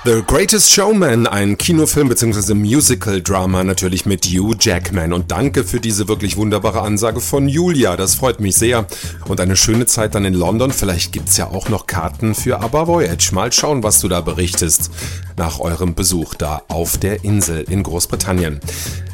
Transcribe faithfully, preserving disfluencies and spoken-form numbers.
The Greatest Showman, ein Kinofilm bzw. Musical-Drama natürlich mit Hugh Jackman. Und danke für diese wirklich wunderbare Ansage von Julia, das freut mich sehr. Und eine schöne Zeit dann in London, vielleicht gibt's ja auch noch Karten für ABBA Voyage. Mal schauen, was du da berichtest nach eurem Besuch da auf der Insel in Großbritannien.